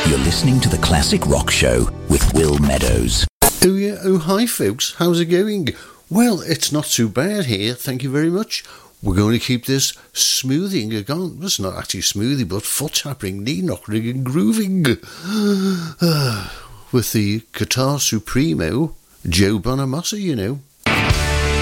You're listening to The Classic Rock Show with Will Meadows. Oh yeah, oh hi folks, how's it going? Well, it's not too bad here, thank you very much. We're going to keep this smoothing going. It's not actually smoothing, but foot tapping, knee knocking and grooving. With the Guitar Supremo, Joe Bonamassa, you know.